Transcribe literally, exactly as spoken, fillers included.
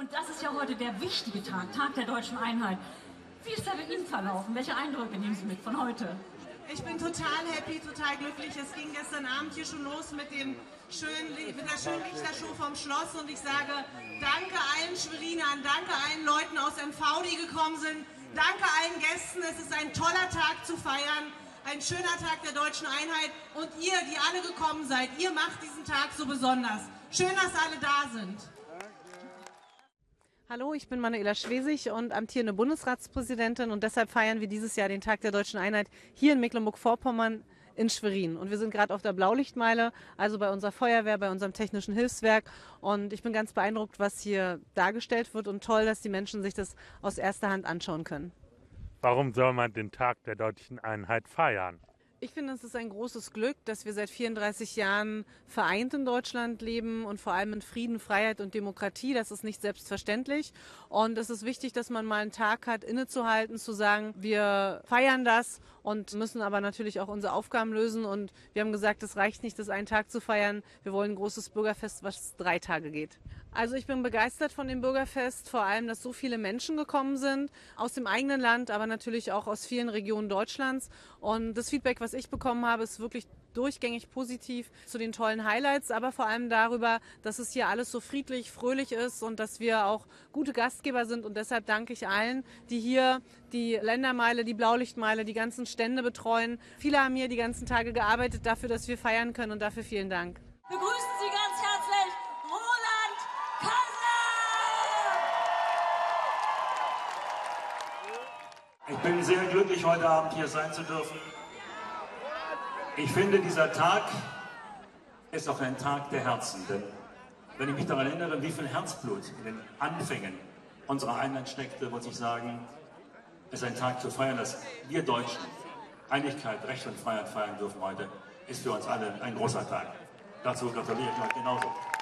Und das ist ja heute der wichtige Tag, Tag der deutschen Einheit. Wie ist der bei Ihnen verlaufen? Welche Eindrücke nehmen Sie mit von heute? Ich bin total happy, total glücklich. Es ging gestern Abend hier schon los mit, dem schönen, mit der schönen Lichtershow vom Schloss. Und ich sage danke allen Schwerinern, danke allen Leuten aus M V, die gekommen sind. Danke allen Gästen. Es ist ein toller Tag zu feiern. Ein schöner Tag der deutschen Einheit. Und ihr, die alle gekommen seid, ihr macht diesen Tag so besonders. Schön, dass alle da sind. Hallo, ich bin Manuela Schwesig und amtierende Bundesratspräsidentin und deshalb feiern wir dieses Jahr den Tag der deutschen Einheit hier in Mecklenburg-Vorpommern in Schwerin. Und wir sind gerade auf der Blaulichtmeile, also bei unserer Feuerwehr, bei unserem technischen Hilfswerk. Und ich bin ganz beeindruckt, was hier dargestellt wird und toll, dass die Menschen sich das aus erster Hand anschauen können. Warum soll man den Tag der deutschen Einheit feiern? Ich finde, es ist ein großes Glück, dass wir seit vierunddreißig Jahren vereint in Deutschland leben und vor allem in Frieden, Freiheit und Demokratie. Das ist nicht selbstverständlich. Und es ist wichtig, dass man mal einen Tag hat, innezuhalten, zu sagen, wir feiern das und müssen aber natürlich auch unsere Aufgaben lösen. Und wir haben gesagt, es reicht nicht, das einen Tag zu feiern. Wir wollen ein großes Bürgerfest, was drei Tage geht. Also ich bin begeistert von dem Bürgerfest, vor allem, dass so viele Menschen gekommen sind, aus dem eigenen Land, aber natürlich auch aus vielen Regionen Deutschlands. Und das Feedback, was ich bekommen habe, ist wirklich durchgängig positiv zu den tollen Highlights, aber vor allem darüber, dass es hier alles so friedlich, fröhlich ist und dass wir auch gute Gastgeber sind. Und deshalb danke ich allen, die hier die Ländermeile, die Blaulichtmeile, die ganzen Stände betreuen. Viele haben hier die ganzen Tage gearbeitet dafür, dass wir feiern können und dafür vielen Dank. Begrüßen Sie ganz herzlich Roland Kassler! Ich bin sehr glücklich, heute Abend hier sein zu dürfen. Ich finde, dieser Tag ist auch ein Tag der Herzen. Denn wenn ich mich daran erinnere, wie viel Herzblut in den Anfängen unserer Einheit steckte, muss ich sagen, ist ein Tag zu feiern, dass wir Deutschen Einigkeit, Recht und Freiheit feiern dürfen heute, ist für uns alle ein großer Tag. Dazu gratuliere ich euch genauso.